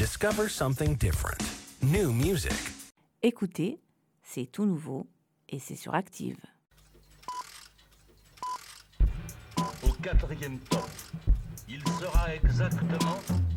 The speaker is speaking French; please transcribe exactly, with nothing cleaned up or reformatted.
Discover something different. New music. Écoutez, c'est tout nouveau et c'est sur Active. Au quatrième temps, il sera exactement